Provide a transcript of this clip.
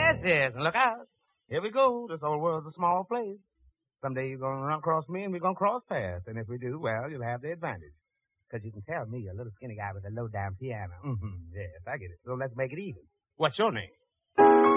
yes. And look out. Here we go. This old world's a small place. Someday you're going to run across me and we're going to cross paths. And if we do, well, you'll have the advantage. Because you can tell me, a little skinny guy with a low-down piano. Mm-hmm. Yes, I get it. So let's make it even. What's your name?